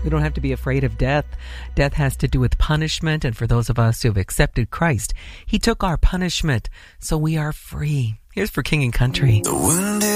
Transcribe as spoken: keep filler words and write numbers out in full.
We don't have to be afraid of death. Death has to do with punishment, and for those of us who have accepted Christ, He took our punishment, so we are free. Here's For King and Country. The wind